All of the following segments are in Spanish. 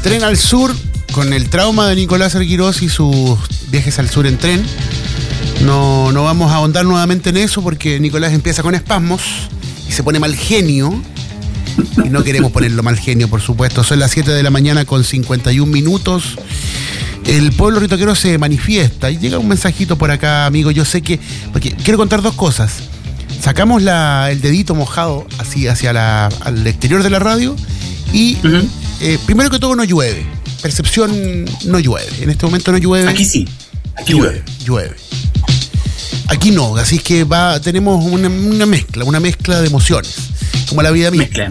Tren al Sur, con el trauma de Nicolás Arquirós y sus viajes al sur en tren. No vamos a ahondar nuevamente en eso porque Nicolás empieza con espasmos y se pone mal genio. Y no queremos ponerlo mal genio, por supuesto. Son las 7 de la mañana con 51 minutos. El pueblo ritoquero se manifiesta y llega un mensajito por acá, amigo. Yo sé que... Porque quiero contar dos cosas. Sacamos el dedito mojado así hacia al exterior de la radio y primero que todo no llueve. Percepción, no llueve. En este momento no llueve. Aquí sí. Aquí llueve. Aquí no, así es que tenemos una mezcla de emociones, como la vida misma.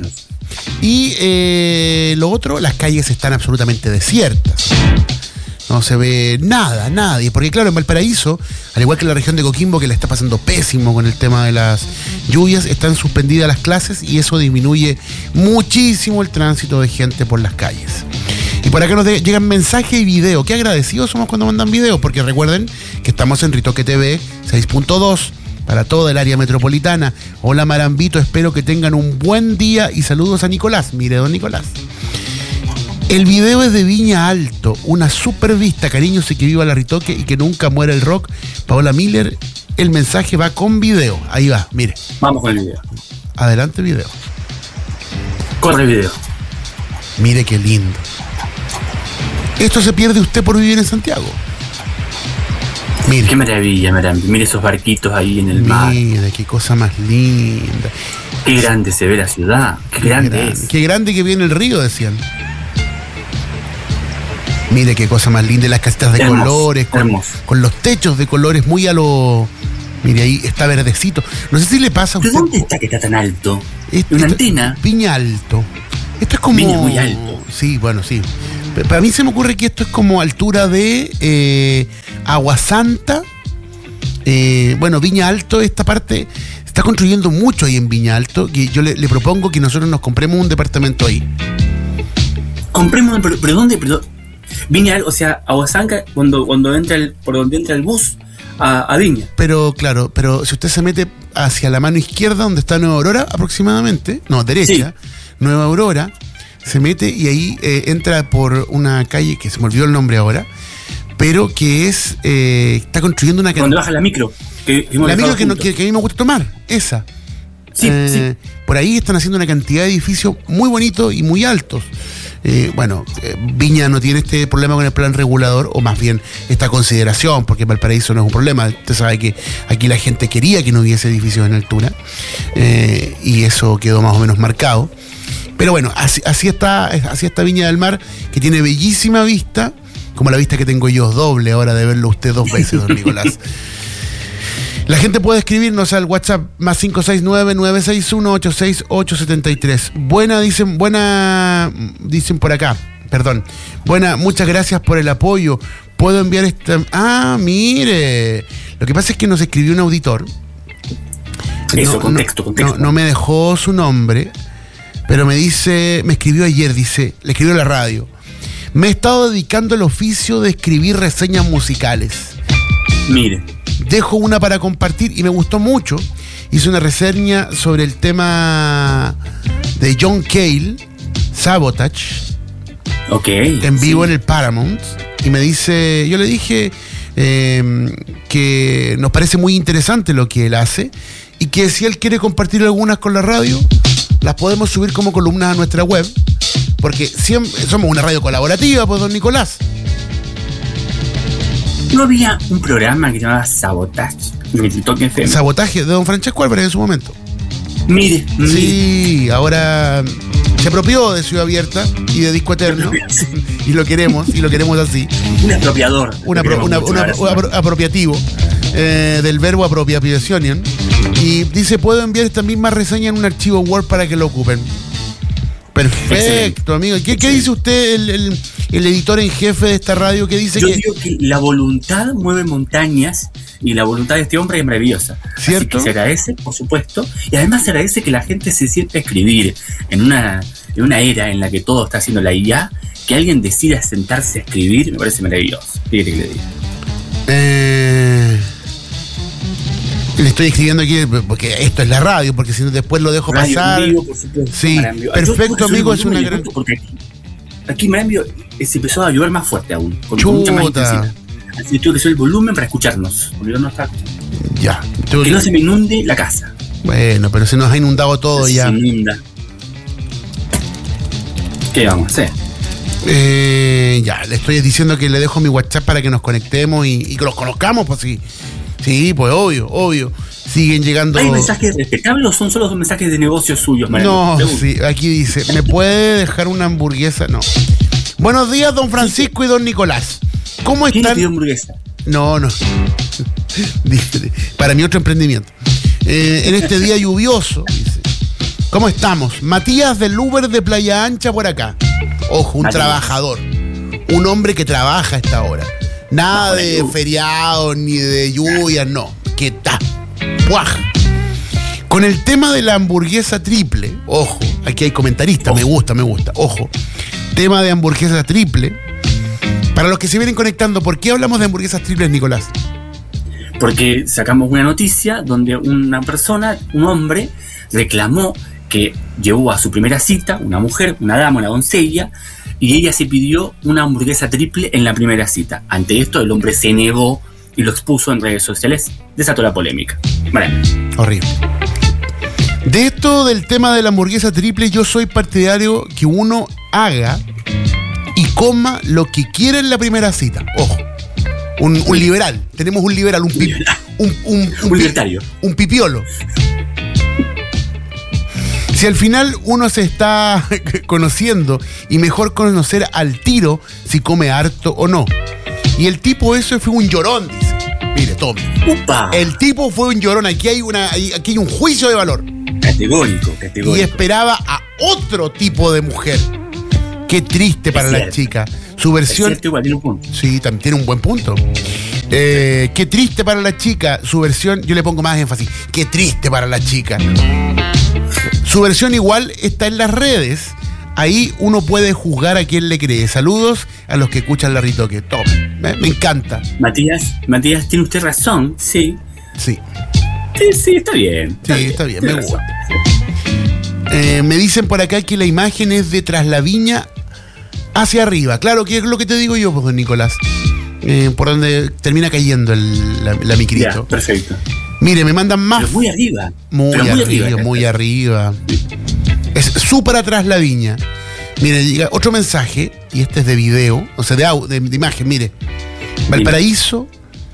Y lo otro, las calles están absolutamente desiertas. No se ve nadie. Porque claro, en Valparaíso, al igual que en la región de Coquimbo, que le está pasando pésimo con el tema de las lluvias, están suspendidas las clases y eso disminuye muchísimo el tránsito de gente por las calles. Y por acá nos llegan mensajes y video. Qué agradecidos somos cuando mandan videos, porque recuerden que estamos en Ritoque TV 6.2 para toda el área metropolitana. Hola Marambito, espero que tengan un buen día y saludos a Nicolás. Mire, don Nicolás. El video es de Viña Alto, una super vista, cariños y que viva la Ritoque y que nunca muera el rock. Paola Miller, el mensaje va con video. Ahí va, mire. Vamos con el video. Adelante video. Corre el video. Mire qué lindo. Esto se pierde usted por vivir en Santiago. Mire. Qué maravilla. Mire esos barquitos ahí en el mar. Mire, qué cosa más linda. Qué grande se ve la ciudad. Qué grande es. Qué grande que viene el río, decían. Mire qué cosa más linda, las casitas de colores, con los techos de colores muy a lo... Mire, ahí está verdecito. No sé si le pasa a usted... ¿De dónde está que está tan alto? ¿Una antena? Viña Alto. Esto es como... Viña muy alto. Sí, bueno, sí. Para mí se me ocurre que esto es como altura de Agua Santa. Bueno, Viña Alto, esta parte... Está construyendo mucho ahí en Viña Alto, que yo le propongo que nosotros nos compremos un departamento ahí. Compremos, pero ¿dónde? Viña, o sea, Aguasanca, cuando entra por donde entra el bus a Viña. Pero claro, si usted se mete hacia la mano izquierda, donde está Nueva Aurora aproximadamente, no, derecha, sí. Nueva Aurora, se mete y ahí entra por una calle que se me olvidó el nombre ahora, pero que es, está construyendo una... Cuando baja la micro. La micro que a mí me gusta tomar, esa. Sí. Por ahí están haciendo una cantidad de edificios muy bonitos y muy altos. Viña no tiene este problema con el plan regulador, o más bien esta consideración, porque Valparaíso no es un problema. Usted sabe que aquí la gente quería que no hubiese edificios en altura, y eso quedó más o menos marcado. Pero bueno, así está Viña del Mar, que tiene bellísima vista, como la vista que tengo yo, doble ahora de verlo usted dos veces, don Nicolás. La gente puede escribirnos al WhatsApp más 569-961-86873. Buena, dicen por acá. Perdón. Buena, muchas gracias por el apoyo. Puedo enviar esta... Ah, mire. Lo que pasa es que nos escribió un auditor. Eso, contexto. No me dejó su nombre, pero me escribió ayer, le escribió a la radio. Me he estado dedicando al oficio de escribir reseñas musicales. Mire. Dejo una para compartir y me gustó mucho. Hice una reseña sobre el tema de John Cale, Sabotage, en vivo en el Paramount. Y me dice, yo le dije que nos parece muy interesante lo que él hace y que si él quiere compartir algunas con la radio, las podemos subir como columnas a nuestra web, porque somos una radio colaborativa, pues, don Nicolás. ¿No había un programa que se llamaba Sabotage? Sabotaje de don Francesco Álvarez en su momento. Mire. Sí, ahora se apropió de Ciudad Abierta y de Disco Eterno. Y lo queremos así. Un apropiador. Apropiativo. Del verbo apropiación. Y dice, puedo enviar esta misma reseña en un archivo Word para que lo ocupen. Perfecto, excelente, amigo. ¿Qué dice usted, el editor en jefe de esta radio? ¿Qué dice? Yo digo que la voluntad mueve montañas y la voluntad de este hombre es maravillosa. ¿Cierto? Así que se agradece, por supuesto, y además se agradece que la gente se siente a escribir en una era en la que todo está haciendo la IA, que alguien decida sentarse a escribir, me parece maravilloso. ¿Qué quiere que le diga? Le estoy escribiendo aquí porque esto es la radio, porque si no después lo dejo radio pasar. Vivo, por supuesto, sí, perfecto, amigo, es una gran... aquí en Miami se empezó a llover más fuerte aún, con mucha más intensidad. Así que tuve que subir el volumen para escucharnos, porque yo no estaba escuchando. Ya. Que no se me inunde la casa. Bueno, pero se nos ha inundado todo ya. Se inunda. ¿Qué vamos a hacer? Ya, le estoy diciendo que le dejo mi WhatsApp para que nos conectemos y que los conozcamos, pues sí. Sí, pues obvio. Siguen llegando. ¿Hay mensajes respetables o son solo mensajes de negocios suyos, Mariano? No, sí, aquí dice, ¿me puede dejar una hamburguesa? No. Buenos días, don Francisco y don Nicolás. ¿Cómo están? ¿Quién pidió hamburguesa? No. Para mi otro emprendimiento. En este día lluvioso, dice. ¿Cómo estamos? Matías del Uber de Playa Ancha por acá. Ojo, un trabajador. Un hombre que trabaja a esta hora. Nada de feriados ni de lluvias, no. ¿Qué tal? ¡Puaj! Con el tema de la hamburguesa triple, ojo, aquí hay comentaristas, me gusta. Ojo, tema de hamburguesa triple. Para los que se vienen conectando, ¿por qué hablamos de hamburguesas triples, Nicolás? Porque sacamos una noticia donde una persona, un hombre, reclamó que llevó a su primera cita una mujer, una dama, una doncella, y ella se pidió una hamburguesa triple en la primera cita. Ante esto, el hombre se negó y lo expuso en redes sociales, desató la polémica. Bueno. Horrible. De esto del tema de la hamburguesa triple, yo soy partidario que uno haga y coma lo que quiera en la primera cita. Ojo. Un liberal. Tenemos un liberal, un libertario. Un pipiolo. Si al final uno se está conociendo y mejor conocer al tiro si come harto o no. Y el tipo eso fue un llorón, dice. Mire, tome. ¡Upa! El tipo fue un llorón. Aquí hay un juicio de valor. Categórico. Y esperaba a otro tipo de mujer. Qué triste para la chica. Su versión. Es cierto, igual tiene un punto. Sí, también tiene un buen punto. Qué triste para la chica. Su versión, yo le pongo más énfasis. Qué triste para la chica. Su versión igual está en las redes. Ahí uno puede juzgar a quien le cree. Saludos a los que escuchan la Ritoque. Tome. Me encanta. Matías, tiene usted razón. Sí. Sí, está bien. Está bien, me gusta. Me dicen por acá que la imagen es de Tras la Viña hacia arriba. Claro, que es lo que te digo yo, pues, Nicolás. Por donde termina cayendo la micrito. Ya, perfecto. Mire, me mandan más. Pero muy arriba. Muy arriba. Es súper atrás la viña. Mire, llega otro mensaje, y este es de video, o sea, de imagen, mire. Valparaíso,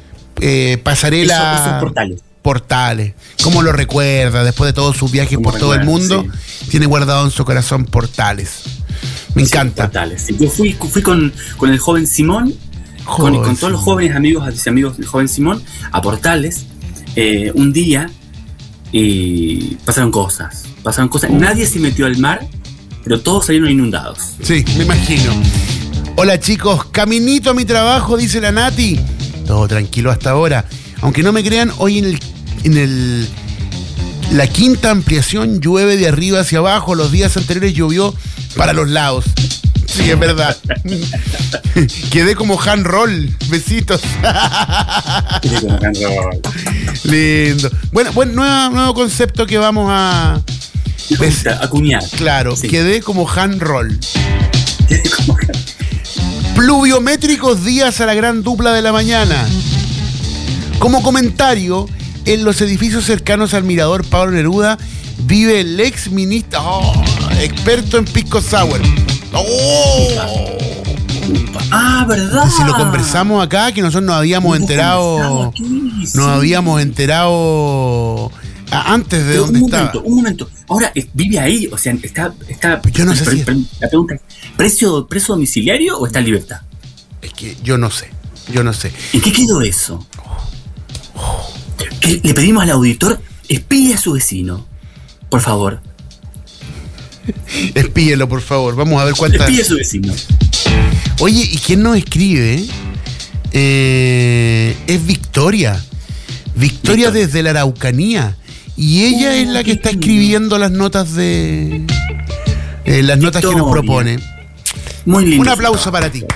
pasarela. Esos Portales. ¿Cómo lo recuerda? Después de todos sus viajes por todo el mundo, tiene guardado en su corazón Portales. Me encanta. Portales. Yo fui con el joven Simón, con todos los jóvenes amigos del joven Simón, a Portales, un día, y pasaron cosas. Nadie se metió al mar, pero todos salieron inundados. Sí, me imagino. Hola chicos, caminito a mi trabajo, dice la Nati. Todo tranquilo hasta ahora. Aunque no me crean, hoy en la quinta ampliación llueve de arriba hacia abajo. Los días anteriores llovió para los lados. Sí, es verdad. Quedé como Han Roll. Besitos. Quedé como Han Roll. Lindo. Bueno, nuevo concepto que vamos a acuñar. Claro, sí. Quedé como Han Roll. Quedé como Han. Pluviométricos días a la gran dupla de la mañana. Como comentario, en los edificios cercanos al mirador Pablo Neruda vive el ex ministro, experto en pisco sour. ¿Verdad? Si lo conversamos acá, que nosotros nos habíamos enterado. Nos habíamos enterado antes de pero donde estaba. Un momento. Ahora vive ahí, o sea, está. Yo no sé si. La pregunta es: ¿preso domiciliario o está en libertad? Es que yo no sé. ¿En qué quedó eso? Que le pedimos al auditor, espíe a su vecino, por favor. Espíelo, por favor. Vamos a ver cuántas. Espíe a su vecino. Oye, ¿y quién nos escribe? Es Victoria. Victoria desde la Araucanía. Y ella es la que está escribiendo las notas de. Las notas que nos propone. Muy lindo. Un aplauso para ti.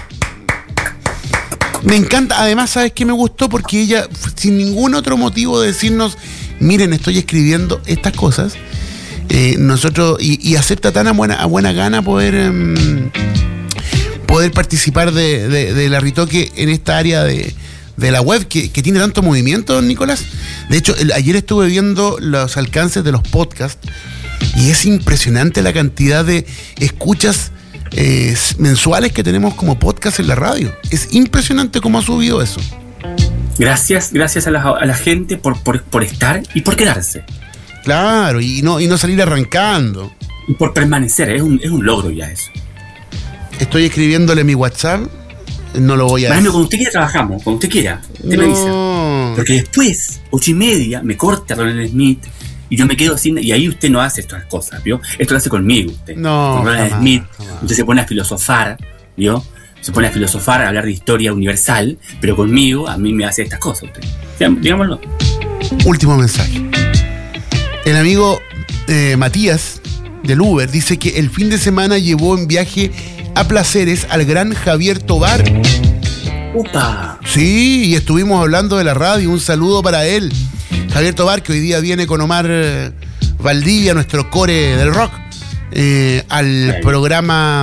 Me encanta, además, ¿sabes qué me gustó? Porque ella, sin ningún otro motivo de decirnos, miren, estoy escribiendo estas cosas, nosotros, y acepta tan a buena gana poder poder participar de la Ritoque en esta área de la web que tiene tanto movimiento, don Nicolás. De hecho, ayer estuve viendo los alcances de los podcasts y es impresionante la cantidad de escuchas mensuales que tenemos como podcast en la radio. Es impresionante cómo ha subido eso. Gracias a la gente por estar y por quedarse. Claro, y no salir arrancando. Y por permanecer, es un logro ya eso. Estoy escribiéndole mi WhatsApp, no lo voy a decir. Cuando usted quiera trabajamos, cuando usted quiera, usted me dice. Porque después, 8:30, me corta Roland Smith y yo me quedo sin. Y ahí usted no hace estas cosas, ¿vio? Esto lo hace conmigo usted. No. Con Roland Smith, usted se pone a filosofar, ¿vio? Se pone a filosofar, a hablar de historia universal, pero conmigo, a mí me hace estas cosas usted. Digámoslo. Último mensaje. El amigo Matías del Uber dice que el fin de semana llevó en viaje a Placeres al gran Javier Tobar. ¡Opa! Sí, y estuvimos hablando de la radio. Un saludo para él. Javier Tobar, que hoy día viene con Omar Valdivia, nuestro core del rock, al programa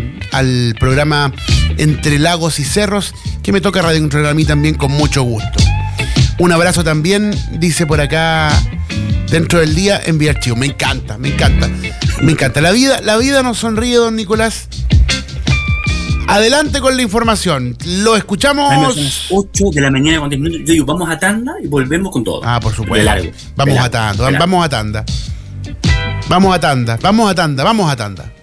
Entre Lagos y Cerros, que me toca radiocontrolar a mí también con mucho gusto. Un abrazo también, dice por acá, dentro del día envía archivo. Me encanta. La vida nos sonríe, don Nicolás. Adelante con la información. Lo escuchamos. Son las 8 de la mañana con 10 minutos. Yo digo, vamos a tanda y volvemos con todo. Por supuesto. De largo. Vamos a tanda.